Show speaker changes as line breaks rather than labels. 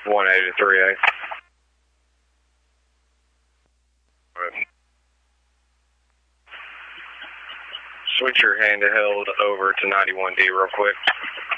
180 to 38. Switch your handheld over to 91D real quick.